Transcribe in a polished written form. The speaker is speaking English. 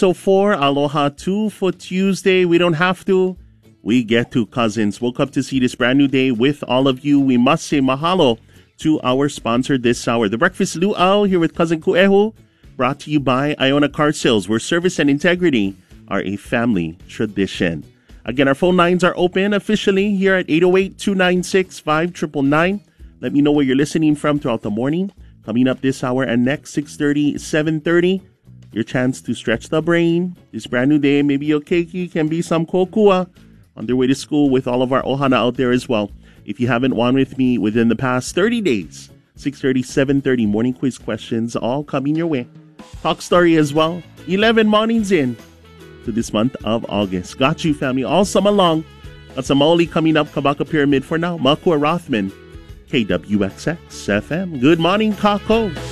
6:04, aloha 2 for Tuesday. We don't have to. We get to, cousins. Woke up to see this brand new day with all of you. We must say mahalo to our sponsor this hour. The Breakfast Luau here with Cousin Kuehu, brought to you by Iona Car Sales, where service and integrity are a family tradition. Again, our phone lines are open officially here at 808-296-5999. Let me know where you're listening from throughout the morning. Coming up this hour and next, 6:30, 7:30, your chance to stretch the brain. This brand new day, maybe your keiki can be some kokua on their way to school with all of our ohana out there as well. If you haven't won with me within the past 30 days, 6:30, 7:30, morning quiz questions all coming your way. Talk story as well. 11 mornings in to this month of August. Got you, family, all summer long. Got some Maoli coming up, Kabaka Pyramid for now. Makua Rothman, KWXX FM. Good morning, Kako.